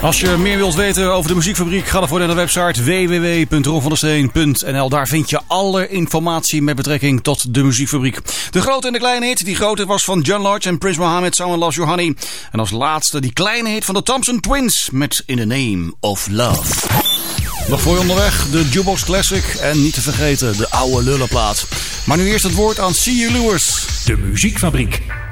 Als je meer wilt weten over de Muziekfabriek, ga dan voor naar de website www.ronvandesteen.nl. Daar vind je alle informatie met betrekking tot de Muziekfabriek. De grote en de kleine hit. Die grote was van John Lodge en Prince Mohammed, Someone Loves Your Honey. En als laatste die kleine hit van de Thompson Twins met In the Name of Love. Nog voor je onderweg de Jukebox Classic en niet te vergeten de oude lullenplaat. Maar nu eerst het woord aan C.U. Lewis. De Muziekfabriek.